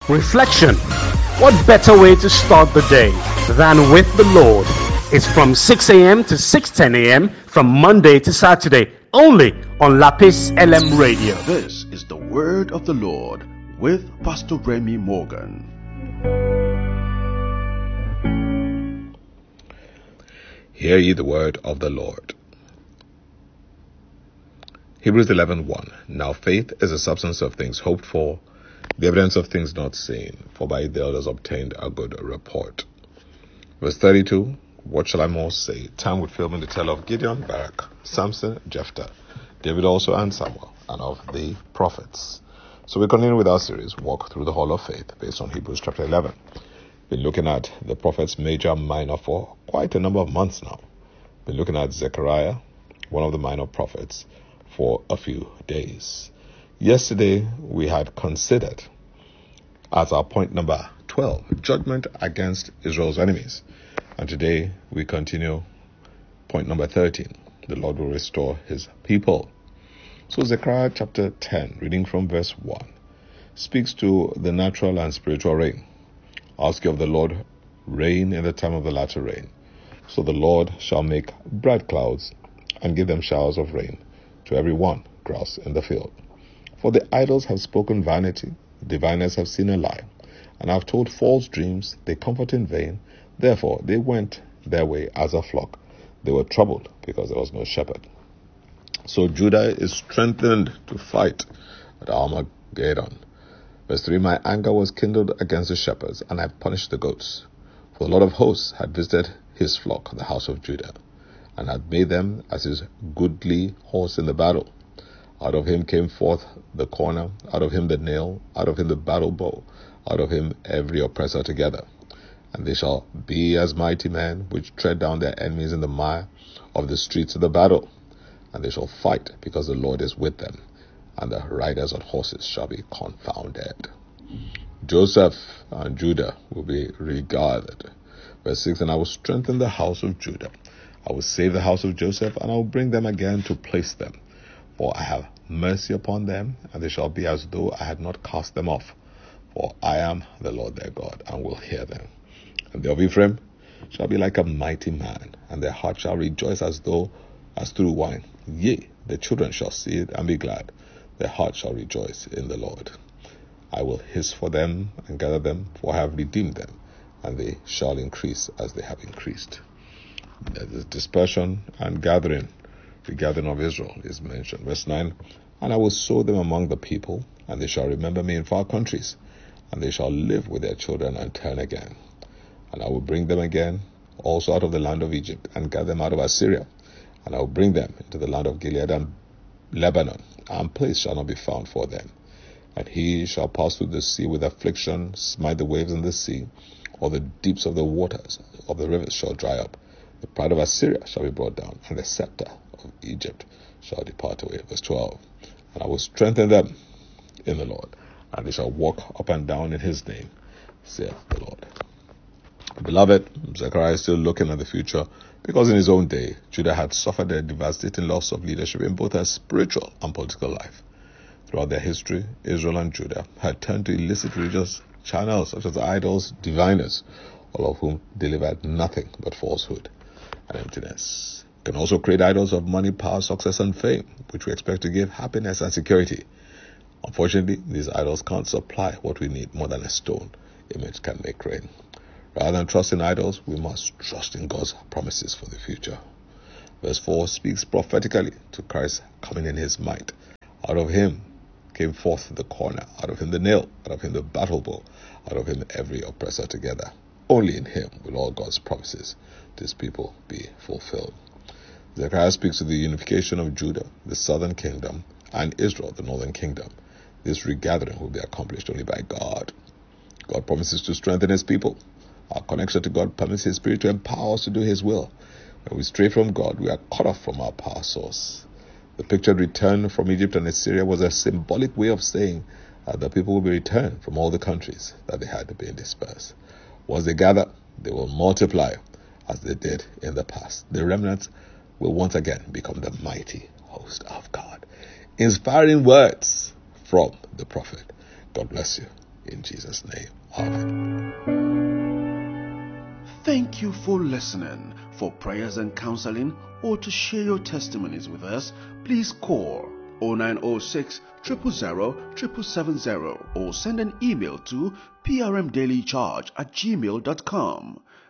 Reflection. What better way to start the day than with the Lord? It's from 6 a.m. to 6:10 a.m. from Monday to Saturday, only on Lapis LM Radio. This is the word of the Lord with Pastor Remy Morgan. Hear ye the word of the Lord. Hebrews 11:1. Now faith is the substance of things hoped for, the evidence of things not seen, for by it the elders obtained a good report. Verse 32. What shall I more say? Time would fill me to tell of Gideon, Barak, Samson, Jephthah, David also, and Samuel, and of the prophets. So we continue with our series, Walk Through the Hall of Faith, based on Hebrews chapter 11. Been looking at the prophets major, minor for quite a number of months now. Been looking at Zechariah, one of the minor prophets, for a few days. Yesterday we had considered, as our point number 12, judgment against Israel's enemies. And today we continue point number 13. The Lord will restore his people. So Zechariah chapter 10, reading from verse 1, speaks to the natural and spiritual rain. Ask ye of the Lord rain in the time of the latter rain. So the Lord shall make bright clouds and give them showers of rain to every one grass in the field. For the idols have spoken vanity, diviners have seen a lie, and have told false dreams, they comfort in vain. Therefore they went their way as a flock. They were troubled because there was no shepherd. So Judah is strengthened to fight at Armageddon. Verse 3, my anger was kindled against the shepherds, and I punished the goats. For the Lord of hosts had visited his flock, the house of Judah, and had made them as his goodly horse in the battle. Out of him came forth the corner, out of him the nail, out of him the battle bow, out of him every oppressor together. And they shall be as mighty men which tread down their enemies in the mire of the streets of the battle. And they shall fight, because the Lord is with them, and the riders on horses shall be confounded. Joseph and Judah will be regarded. Verse 6, and I will strengthen the house of Judah. I will save the house of Joseph, and I will bring them again to place them. For I have mercy upon them, and they shall be as though I had not cast them off. For I am the Lord their God, and will hear them. And they of Ephraim shall be like a mighty man, and their heart shall rejoice as through wine. Yea, the children shall see it and be glad. Their heart shall rejoice in the Lord. I will hiss for them and gather them, for I have redeemed them, and they shall increase as they have increased. The dispersion and gathering, the gathering of Israel is mentioned. Verse 9, and I will sow them among the people, and they shall remember me in far countries, and they shall live with their children and turn again. And I will bring them again also out of the land of Egypt, and gather them out of Assyria, and I will bring them into the land of Gilead and Lebanon, and place shall not be found for them. And he shall pass through the sea with affliction, smite the waves in the sea, or the deeps of the waters of the rivers shall dry up. The pride of Assyria shall be brought down, and the scepter of Egypt shall depart away. Verse 12, and I will strengthen them in the Lord, and they shall walk up and down in his name, saith the Lord. Beloved, Zechariah is still looking at the future, because in his own day, Judah had suffered a devastating loss of leadership in both her spiritual and political life. Throughout their history, Israel and Judah had turned to illicit religious channels such as idols, diviners, all of whom delivered nothing but falsehood and emptiness. You can also create idols of money, power, success, and fame, which we expect to give happiness and security. Unfortunately, these idols can't supply what we need more than a stone image can make rain. Rather than trust in idols, we must trust in God's promises for the future. Verse 4 speaks prophetically to Christ coming in his might. Out of him came forth the corner, out of him the nail, out of him the battle bow, out of him every oppressor together. Only in him will all God's promises to his people be fulfilled. Zechariah speaks of the unification of Judah, the southern kingdom, and Israel, the northern kingdom. This regathering will be accomplished only by God. God promises to strengthen his people. Our connection to God permits his spirit to empower us to do his will. When we stray from God, we are cut off from our power source. The pictured return from Egypt and Assyria was a symbolic way of saying that the people will be returned from all the countries that they had been dispersed. Once they gather, they will multiply as they did in the past. The remnants will once again become the mighty host of God. Inspiring words from the prophet. God bless you. In Jesus' name, amen. Thank you for listening. For prayers and counseling or to share your testimonies with us, please call 0906 000 770 or send an email to prmdailycharge@gmail.com.